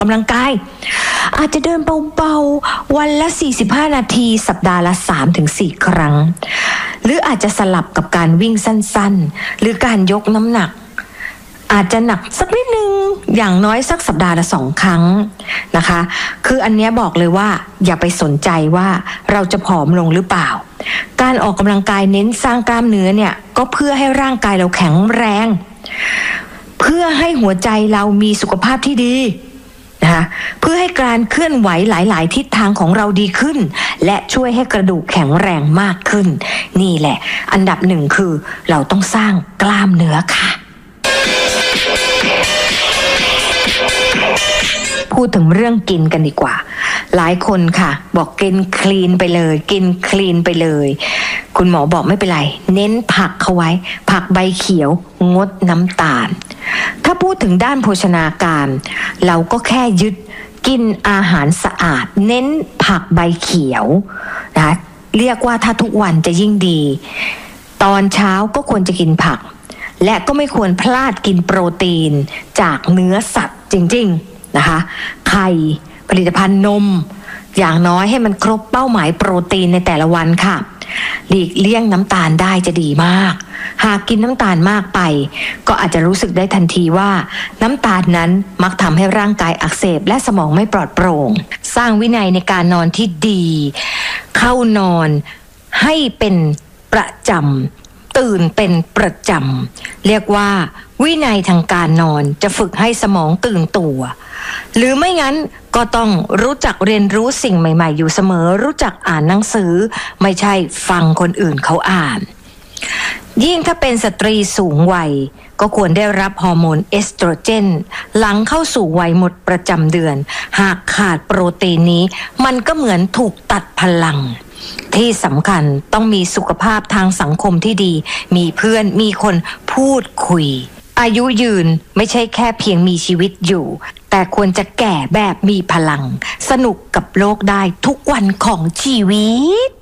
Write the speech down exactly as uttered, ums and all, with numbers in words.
กำลังกายอาจจะเดินเบาๆวันละสี่สิบห้านาทีสัปดาห์ละ สามถึงสี่ ครั้งหรืออาจจะสลับกับการวิ่งสั้นๆหรือการยกน้ำหนักอาจจะหนักสักนิดนึงอย่างน้อยสักสัปดาห์ละสองครั้งนะคะคืออันนี้บอกเลยว่าอย่าไปสนใจว่าเราจะผอมลงหรือเปล่าการออกกำลังกายเน้นสร้างกล้ามเนื้อเนี่ยก็เพื่อให้ร่างกายเราแข็งแรงเพื่อให้หัวใจเรามีสุขภาพที่ดีนะคะเพื่อให้การเคลื่อนไหวหลายๆทิศทางของเราดีขึ้นและช่วยให้กระดูกแข็งแรงมากขึ้นนี่แหละอันดับหนึ่งคือเราต้องสร้างกล้ามเนื้อค่ะพูดถึงเรื่องกินกันดีกว่าหลายคนค่ะบอกกินคลีนไปเลยกินคลีนไปเลยคุณหมอบอกไม่เป็นไรเน้นผักเข้าไว้ผักใบเขียวงดน้ำตาลถ้าพูดถึงด้านโภชนาการเราก็แค่ยึดกินอาหารสะอาดเน้นผักใบเขียวนะเรียกว่าถ้าทุกวันจะยิ่งดีตอนเช้าก็ควรจะกินผักและก็ไม่ควรพลาดกินโปรตีนจากเนื้อสัตว์จริงๆนะคะไข่ผลิตภัณฑ์นมอย่างน้อยให้มันครบเป้าหมายโปรตีนในแต่ละวันค่ะหลีกเลี่ยงน้ำตาลได้จะดีมากหากกินน้ำตาลมากไปก็อาจจะรู้สึกได้ทันทีว่าน้ำตาลนั้นมักทำให้ร่างกายอักเสบและสมองไม่ปลอดโปร่งสร้างวินัยในการนอนที่ดีเข้านอนให้เป็นประจำตื่นเป็นประจำเรียกว่าวินัยทางการนอนจะฝึกให้สมองตื่นตัวหรือไม่งั้นก็ต้องรู้จักเรียนรู้สิ่งใหม่ๆอยู่เสมอรู้จักอ่านหนังสือไม่ใช่ฟังคนอื่นเขาอ่านยิ่งถ้าเป็นสตรีสูงวัยก็ควรได้รับฮอร์โมนเอสโตรเจนหลังเข้าสู่วัยหมดประจำเดือนหากขาดโปรตีนนี้มันก็เหมือนถูกตัดพลังที่สำคัญต้องมีสุขภาพทางสังคมที่ดีมีเพื่อนมีคนพูดคุยอายุยืนไม่ใช่แค่เพียงมีชีวิตอยู่แต่ควรจะแก่แบบมีพลังสนุกกับโลกได้ทุกวันของชีวิต